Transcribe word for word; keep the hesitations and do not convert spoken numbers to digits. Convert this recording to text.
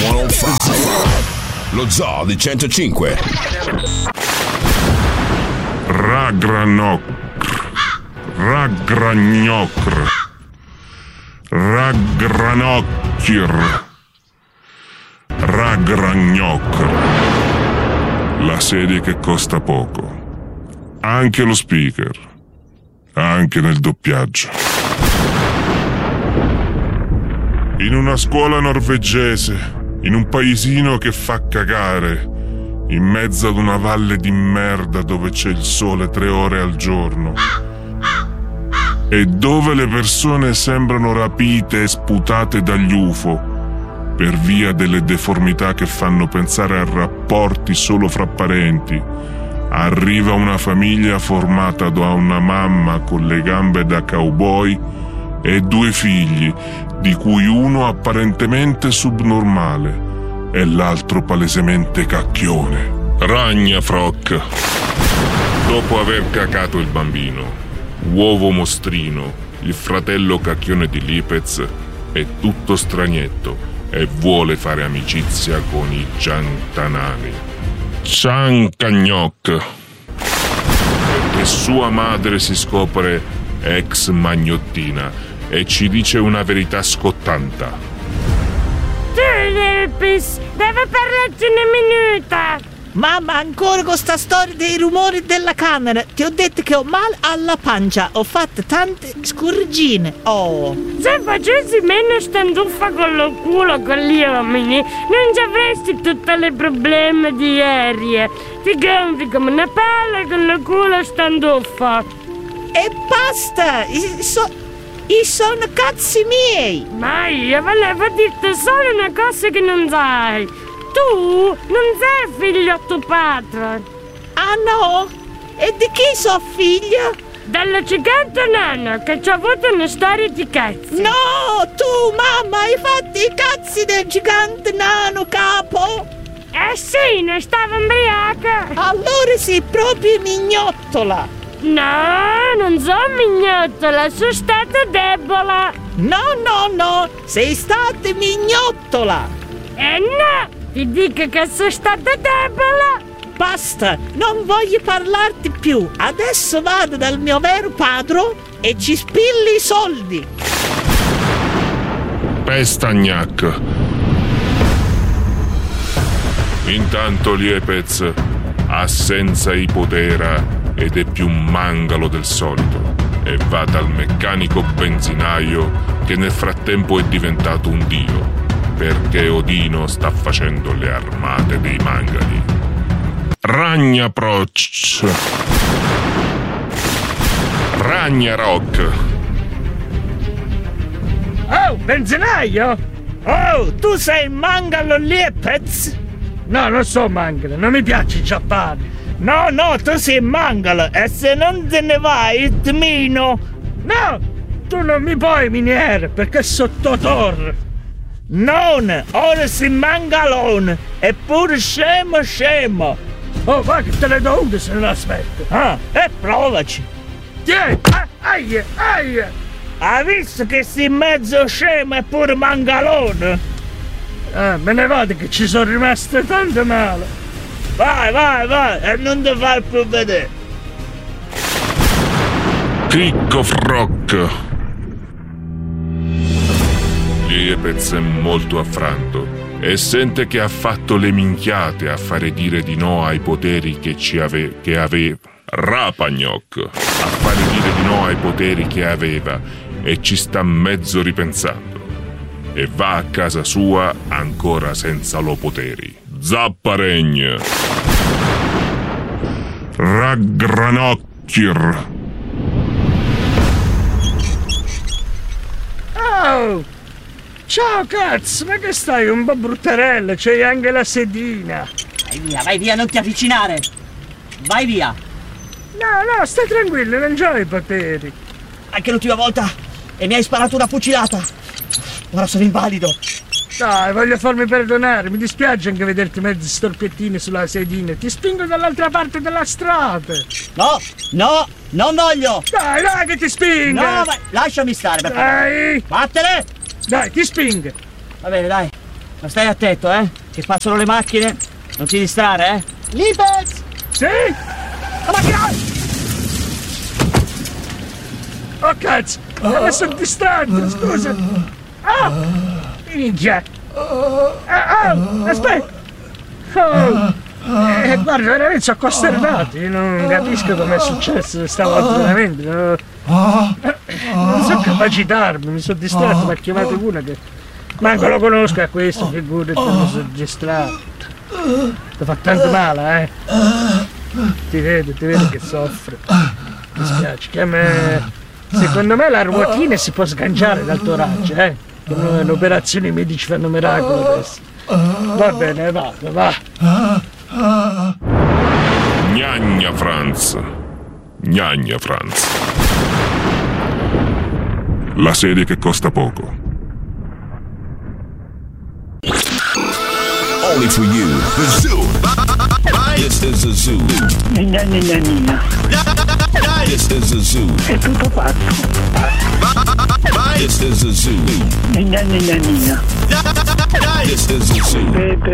centocinque. Lo zoo di centocinque. Ragranocr. Ragragnocr. Ragranocchir. Ragragnocr. La serie che costa poco. Anche lo speaker. Anche nel doppiaggio. In una scuola norvegese, in un paesino che fa cagare, in mezzo ad una valle di merda dove c'è il sole tre ore al giorno e dove le persone sembrano rapite e sputate dagli U F O per via delle deformità che fanno pensare a rapporti solo fra parenti, arriva una famiglia formata da una mamma con le gambe da cowboy e due figli, di cui uno apparentemente subnormale e l'altro palesemente cacchione. Ragnafrock. Dopo aver cacato il bambino, uovo mostrino, il fratello cacchione di Lipez è tutto stragnetto e vuole fare amicizia con i Ciantanani. Ciancagnoc. Perché sua madre si scopre ex magnottina e ci dice una verità scottanta. Lipez, deve parlarci una minuta. Mamma, ancora con sta storia dei rumori della camera. Ti ho detto che ho male alla pancia. Ho fatto tante scorreggine. Oh. Se facessi meno standuffa con lo culo con gli uomini, non ci avresti tutti i problemi di ieri. Ti gonfi come una palla con lo culo standuffa. E basta. I, so, i sono cazzi miei. Ma io volevo dirti solo una cosa che non sai. Tu non sei figlio tuo padre. Ah no? E di chi so figlia? Della gigante nana che ci ha avuto una storia di cazzi. No, tu mamma hai fatto i cazzi del gigante nano, capo. Eh sì, ne stava ubriaca. Allora sei proprio mignottola. No, non sono mignottola, sono stata debole. No, no, no, sei stata mignottola. Eh no! Ti dico che sono stata debole! Basta, non voglio parlarti più. Adesso vado dal mio vero padre e ci spilli i soldi. Pestagnac. Intanto Liepez ha senza ipotera ed è più mangalo del solito e va dal meccanico benzinaio che nel frattempo è diventato un dio. Perché Odino sta facendo le armate dei mangali. Ragnaproc. Ragnarok. Oh, benzinaio? Oh, tu sei mangalo Liepez? No, non so mangalo, non mi piace il Giappone. No, no, tu sei mangalo e se non te ne vai ti mino. No, tu non mi puoi minare perché sotto torre. Non, ora si mangalone, è pure scemo scemo. Oh, va che te le do una se non aspetto. Ah, e provaci. Tieni, ah, aia, aia. Hai visto che si mezzo scemo e pure mangalone? Ah, me ne vado che ci sono rimaste tante male. Vai, vai, vai, e non ti fai più vedere. Criccofroc. Liepez è molto affranto e sente che ha fatto le minchiate a fare dire di no ai poteri che ci ave- che aveva. Rapagnoc a fare dire di no ai poteri che aveva e ci sta mezzo ripensando. E va a casa sua ancora senza lo poteri. Zapparegn. Ragranocchir. Oh! Ciao cazzo, ma che stai un po' bruttarello, c'hai anche la sedina. Vai via, vai via, non ti avvicinare. Vai via. No, no, stai tranquillo, non c'ho i poteri. Anche l'ultima volta e mi hai sparato una fucilata. Ora sono invalido. Dai, voglio farmi perdonare, mi dispiace anche vederti mezzo storpiettino sulla sedina. Ti spingo dall'altra parte della strada. No, no, non voglio. Dai, dai che ti spingo. No, vai, lasciami stare per favore. Dai. Vattene. Dai, ti spingo. Va bene, dai. Ma stai attento, eh? Che passano le macchine. Non ti distrarre, eh? Libez! Sì? La macchina! Oh cazzo! Mi sono distratto, scusa! Ah! Minchia! Ah, ah, aspetta! Oh. Eh, guarda, veramente sono costernato. Io non capisco come è successo stavolta, veramente. No. Non so capacitarmi, mi sono distratto, mi ha chiamato una che manco lo conosco a questo, figurati, mi sono distratto. Ti fa tanto male, eh? Ti vedo, ti vedo che soffre. Mi spiace, che a me... Secondo me la ruotina si può sganciare dal torace, eh? Come le operazioni medici fanno miracoli adesso. Va bene, vado, va. Gnagna Franz. Gnagna Franz. La serie che costa poco. Only for you, the zoo. This is the zoo. Nina, nina, nina. This is the zoo. È tutto fatto. This is the zoo. Nina, nina, nina. This is the zoo. Pepe.